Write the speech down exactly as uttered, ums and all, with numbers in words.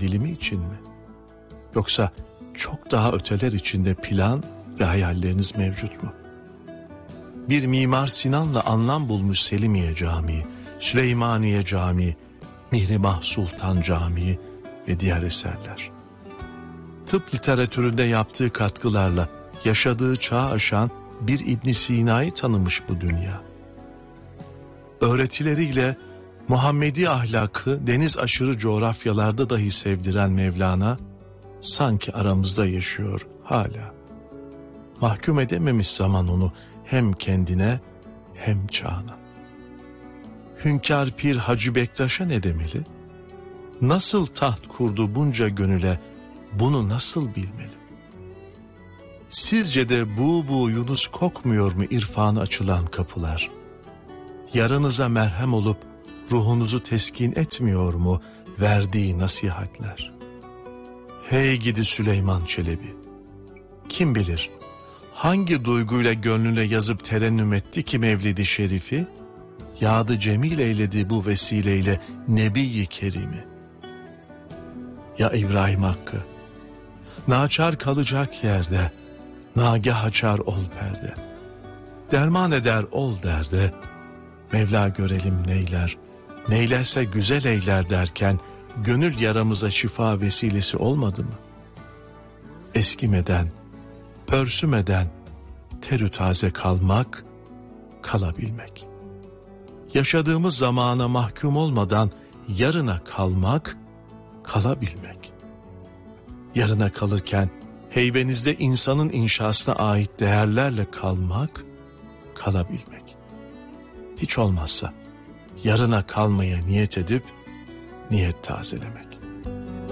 dilimi için mi? Yoksa çok daha öteler içinde plan ve hayalleriniz mevcut mu? Bir Mimar Sinan'la anlam bulmuş Selimiye Camii, Süleymaniye Camii, Mihrimah Sultan Camii ve diğer eserler. Tıp literatüründe yaptığı katkılarla yaşadığı çağı aşan bir İbn Sina'yı tanımış bu dünya. Öğretileriyle Muhammedi ahlakı deniz aşırı coğrafyalarda dahi sevdiren Mevlana, sanki aramızda yaşıyor hala. Mahkum edememiş zaman onu hem kendine hem çağına. Hünkâr Pir Hacı Bektaş'a ne demeli? Nasıl taht kurdu bunca gönüle, bunu nasıl bilmeli? Sizce de bu bu Yunus kokmuyor mu irfanı açılan kapılar? Yarınıza merhem olup ruhunuzu teskin etmiyor mu verdiği nasihatler? Hey gidi Süleyman Çelebi! Kim bilir hangi duyguyla gönlüne yazıp terennüm etti ki Mevlid-i Şerif'i, yadı cemil eyledi bu vesileyle Nebi-i Kerim'i. Ya İbrahim Hakkı, naçar kalacak yerde, nagah açar ol perde. Derman eder ol derde, Mevla görelim neyler, neylerse güzel eyler derken, gönül yaramıza şifa vesilesi olmadı mı? Eskimeden, pörsümeden, terü taze kalmak, kalabilmek. Yaşadığımız zamana mahkum olmadan yarına kalmak, kalabilmek. Yarına kalırken heybenizde insanın inşasına ait değerlerle kalmak, kalabilmek. Hiç olmazsa yarına kalmaya niyet edip niyet tazelemek.